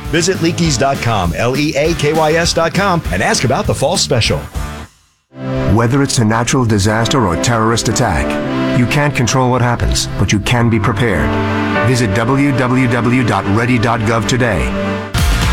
Visit leakeys.com, LEAKYS.com, and ask about the fall special. Whether it's a natural disaster or terrorist attack, you can't control what happens, but you can be prepared. Visit www.ready.gov today